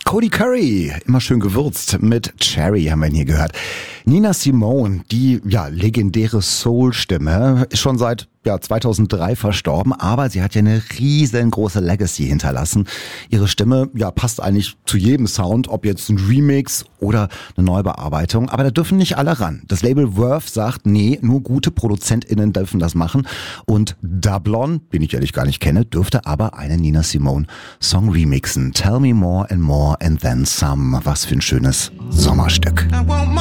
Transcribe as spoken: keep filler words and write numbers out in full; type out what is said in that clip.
Cody Curry, immer schön gewürzt mit Cherry, haben wir ihn hier gehört. Nina Simone, die ja legendäre Soul-Stimme, ist schon seit ja, zweitausenddrei verstorben, aber sie hat ja eine riesengroße Legacy hinterlassen. Ihre Stimme ja passt eigentlich zu jedem Sound, ob jetzt ein Remix oder eine Neubearbeitung, aber da dürfen nicht alle ran. Das Label Verve sagt, nee, nur gute ProduzentInnen dürfen das machen und Dublon, den ich ehrlich gar nicht kenne, dürfte aber einen Nina Simone Song remixen. Tell me more and more and then some. Was für ein schönes Sommerstück.